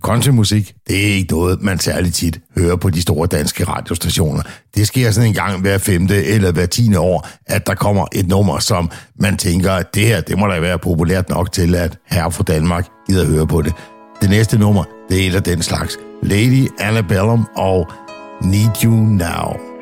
countrymusik, det er ikke noget, man særligt tit hører på de store danske radiostationer. Det sker sådan en gang hver 5. eller hver 10. år, at der kommer et nummer, som man tænker, at det her, det må da være populært nok til, at herre fra Danmark gider høre på det. Det næste nummer, det er et af den slags. Lady Antebellum og Need You Now.